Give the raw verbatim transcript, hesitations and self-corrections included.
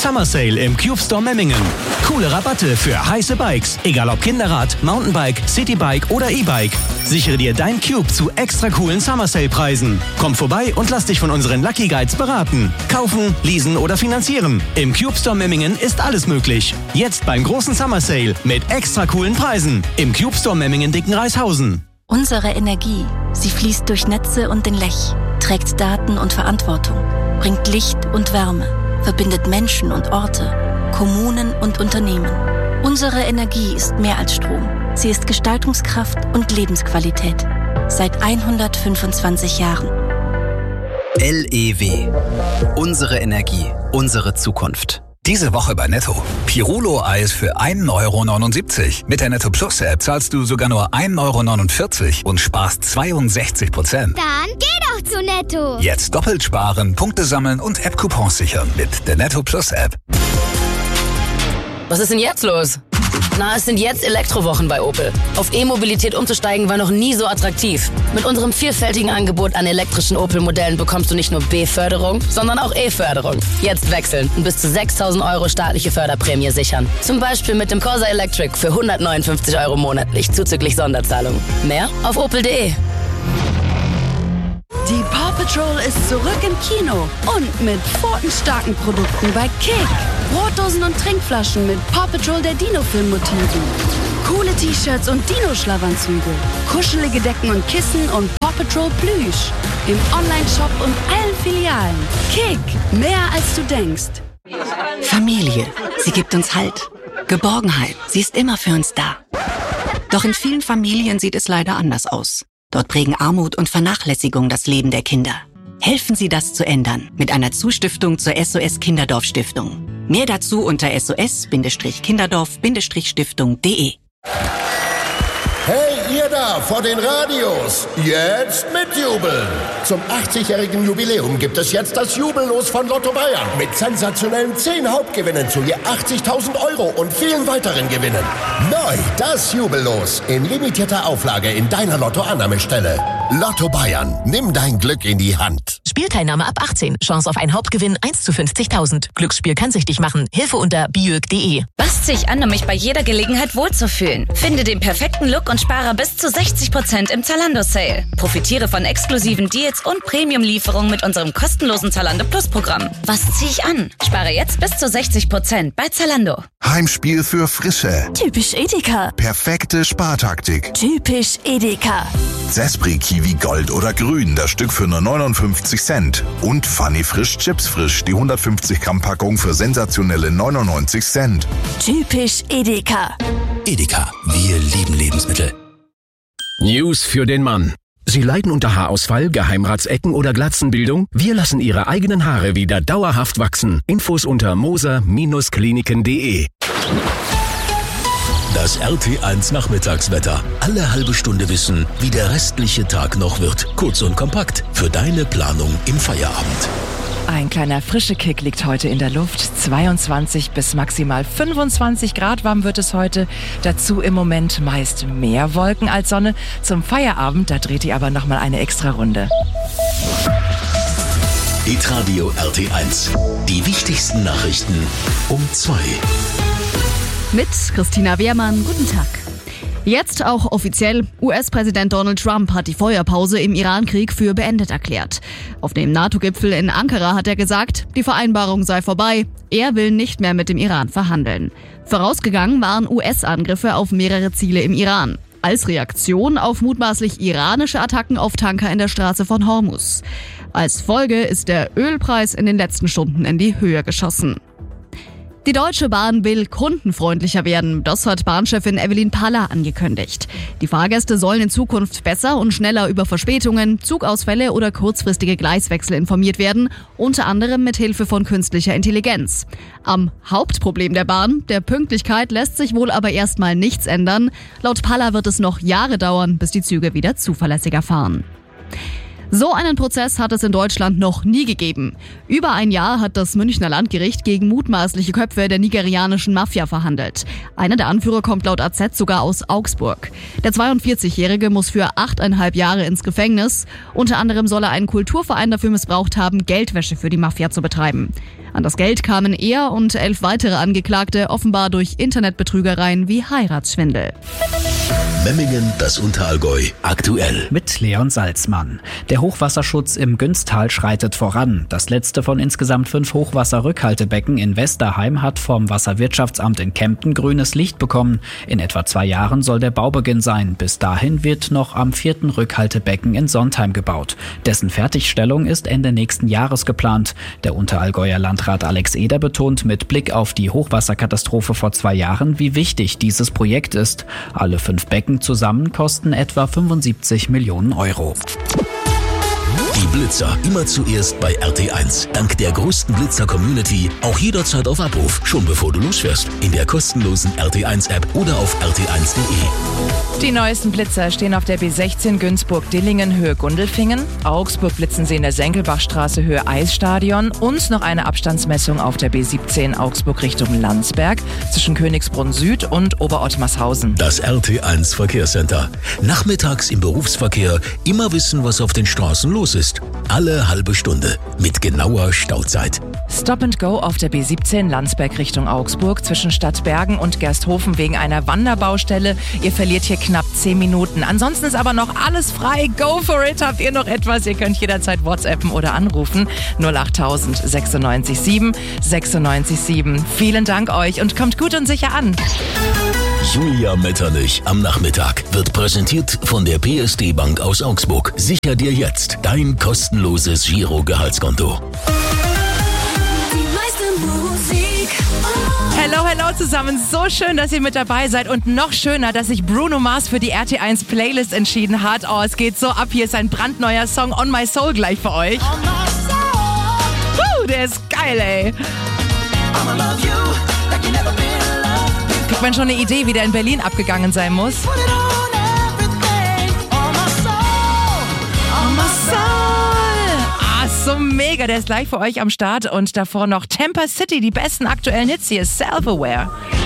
Summer Sale im Cube Store Memmingen. Coole Rabatte für heiße Bikes, egal ob Kinderrad, Mountainbike, Citybike oder E-Bike. Sichere dir dein Cube zu extra coolen Summer Sale Preisen. Komm vorbei und lass dich von unseren Lucky Guides beraten. Kaufen, leasen oder finanzieren. Im Cube Store Memmingen ist alles möglich. Jetzt beim großen Summer Sale mit extra coolen Preisen. Im Cube Store Memmingen Dickenreishausen. Unsere Energie, sie fließt durch Netze und den Lech, trägt Daten und Verantwortung, bringt Licht und Wärme, verbindet Menschen und Orte, Kommunen und Unternehmen. Unsere Energie ist mehr als Strom. Sie ist Gestaltungskraft und Lebensqualität. Seit hundertfünfundzwanzig Jahren. L E W. Unsere Energie, unsere Zukunft. Diese Woche bei Netto. Pirulo-Eis für ein Euro neunundsiebzig. Mit der Netto Plus App zahlst du sogar nur ein Euro neunundvierzig und sparst zweiundsechzig Prozent. Dann geh doch zu Netto. Jetzt doppelt sparen, Punkte sammeln und App-Coupons sichern mit der Netto Plus App. Was ist denn jetzt los? Na, es sind jetzt Elektrowochen bei Opel. Auf E-Mobilität umzusteigen war noch nie so attraktiv. Mit unserem vielfältigen Angebot an elektrischen Opel-Modellen bekommst du nicht nur B-Förderung, sondern auch E-Förderung. Jetzt wechseln und bis zu sechstausend Euro staatliche Förderprämie sichern. Zum Beispiel mit dem Corsa Electric für hundertneunundfünfzig Euro monatlich, zuzüglich Sonderzahlung. Mehr auf opel punkt de. Die Paw Patrol ist zurück im Kino und mit pfotenstarken Produkten bei Kick. Brotdosen und Trinkflaschen mit Paw Patrol der Dino-Film-Motiven. Coole T-Shirts und Dino-Schlafanzüge. Kuschelige Decken und Kissen und Paw Patrol Plüsch. Im Online-Shop und allen Filialen. Kick, mehr als du denkst. Familie, sie gibt uns Halt. Geborgenheit, sie ist immer für uns da. Doch in vielen Familien sieht es leider anders aus. Dort prägen Armut und Vernachlässigung das Leben der Kinder. Helfen Sie, das zu ändern mit einer Zustiftung zur S O S Kinderdorf Stiftung. Mehr dazu unter S O S Kinderdorf Stiftung punkt de. Hey, ihr da vor den Radios, jetzt mitjubeln! Zum achtzigjährigen Jubiläum gibt es jetzt das Jubellos von Lotto Bayern mit sensationellen zehn Hauptgewinnen zu je achtzigtausend Euro und vielen weiteren Gewinnen. Neu das Jubellos in limitierter Auflage in deiner Lotto-Annahmestelle. Lotto Bayern, nimm dein Glück in die Hand. Spielteilnahme ab achtzehn. Chance auf einen Hauptgewinn eins zu fünfzigtausend. Glücksspiel kann süchtig machen. Hilfe unter biög punkt de. Was ziehe ich an, um mich bei jeder Gelegenheit wohlzufühlen? Finde den perfekten Look und spare bis zu sechzig Prozent im Zalando-Sale. Profitiere von exklusiven Deals und Premium-Lieferungen mit unserem kostenlosen Zalando Plus-Programm. Was ziehe ich an? Spare jetzt bis zu sechzig Prozent bei Zalando. Heimspiel für Frische. Typisch Edeka. Perfekte Spartaktik. Typisch Edeka. Sespri Kiwi Gold oder Grün, das Stück für nur neunundfünfzig Cent. Und Funny Frisch Chips Frisch, die hundertfünfzig Gramm Packung für sensationelle neunundneunzig Cent. Typisch Edeka. Edeka, wir lieben Lebensmittel. News für den Mann. Sie leiden unter Haarausfall, Geheimratsecken oder Glatzenbildung? Wir lassen Ihre eigenen Haare wieder dauerhaft wachsen. Infos unter moser Kliniken punkt de. Das R T eins Nachmittagswetter. Alle halbe Stunde wissen, wie der restliche Tag noch wird. Kurz und kompakt für deine Planung im Feierabend. Ein kleiner frische Kick liegt heute in der Luft. zweiundzwanzig bis maximal fünfundzwanzig Grad warm wird es heute. Dazu im Moment meist mehr Wolken als Sonne. Zum Feierabend, da dreht ihr aber nochmal eine extra Runde. Hitradio R T eins. Die wichtigsten Nachrichten um zwei. Mit Christina Wehrmann, guten Tag. Jetzt auch offiziell, U S-Präsident Donald Trump hat die Feuerpause im Iran-Krieg für beendet erklärt. Auf dem NATO-Gipfel in Ankara hat er gesagt, die Vereinbarung sei vorbei, er will nicht mehr mit dem Iran verhandeln. Vorausgegangen waren U S-Angriffe auf mehrere Ziele im Iran. Als Reaktion auf mutmaßlich iranische Attacken auf Tanker in der Straße von Hormuz. Als Folge ist der Ölpreis in den letzten Stunden in die Höhe geschossen. Die Deutsche Bahn will kundenfreundlicher werden. Das hat Bahnchefin Evelyn Paller angekündigt. Die Fahrgäste sollen in Zukunft besser und schneller über Verspätungen, Zugausfälle oder kurzfristige Gleiswechsel informiert werden, unter anderem mit Hilfe von künstlicher Intelligenz. Am Hauptproblem der Bahn, der Pünktlichkeit, lässt sich wohl aber erstmal nichts ändern. Laut Paller wird es noch Jahre dauern, bis die Züge wieder zuverlässiger fahren. So einen Prozess hat es in Deutschland noch nie gegeben. Über ein Jahr hat das Münchner Landgericht gegen mutmaßliche Köpfe der nigerianischen Mafia verhandelt. Einer der Anführer kommt laut A Z sogar aus Augsburg. Der zweiundvierzigjährige muss für achteinhalb Jahre ins Gefängnis. Unter anderem soll er einen Kulturverein dafür missbraucht haben, Geldwäsche für die Mafia zu betreiben. An das Geld kamen er und elf weitere Angeklagte offenbar durch Internetbetrügereien wie Heiratsschwindel. Memmingen, das Unterallgäu, aktuell. Mit Leon Salzmann. Der Hochwasserschutz im Günztal schreitet voran. Das letzte von insgesamt fünf Hochwasserrückhaltebecken in Westerheim hat vom Wasserwirtschaftsamt in Kempten grünes Licht bekommen. In etwa zwei Jahren soll der Baubeginn sein. Bis dahin wird noch am vierten Rückhaltebecken in Sontheim gebaut. Dessen Fertigstellung ist Ende nächsten Jahres geplant. Der Unterallgäuer Landrat Alex Eder betont mit Blick auf die Hochwasserkatastrophe vor zwei Jahren, wie wichtig dieses Projekt ist. Alle fünf Becken zusammen kosten etwa fünfundsiebzig Millionen Euro. Die Blitzer immer zuerst bei R T eins. Dank der größten Blitzer-Community auch jederzeit auf Abruf, schon bevor du losfährst. In der kostenlosen R T eins App oder auf r t eins punkt de. Die neuesten Blitzer stehen auf der B sechzehn Günzburg-Dillingen Höhe Gundelfingen. Augsburg blitzen sie in der Senkelbachstraße Höhe Eisstadion und noch eine Abstandsmessung auf der B siebzehn Augsburg Richtung Landsberg zwischen Königsbrunn Süd und Oberottmarshausen. Das R T eins Verkehrscenter. Nachmittags im Berufsverkehr immer wissen, was auf den Straßen los ist. Alle halbe Stunde mit genauer Stauzeit. Stop and Go auf der B siebzehn Landsberg Richtung Augsburg zwischen Stadtbergen und Gersthofen wegen einer Wanderbaustelle. Ihr verliert hier knapp zehn Minuten. Ansonsten ist aber noch alles frei. Go for it. Habt ihr noch etwas? Ihr könnt jederzeit WhatsAppen oder anrufen. null achttausend sechsundneunzig sieben sechsundneunzig sieben. Vielen Dank euch und kommt gut und sicher an. Julia Metternich am Nachmittag wird präsentiert von der P S D Bank aus Augsburg. Sicher dir jetzt dein kostenloses Giro-Gehaltskonto. Hello, hello zusammen. So schön, dass ihr mit dabei seid und noch schöner, dass sich Bruno Mars für die R T eins Playlist entschieden hat. Oh, es geht so ab. Hier ist ein brandneuer Song On My Soul gleich für euch. Uh, der ist geil, ey. Kriegt man schon eine Idee, wie der in Berlin abgegangen sein muss? Ah, so mega. Der ist gleich für euch am Start. Und davor noch Tampa City, die besten aktuellen Hits hier. Self-Aware.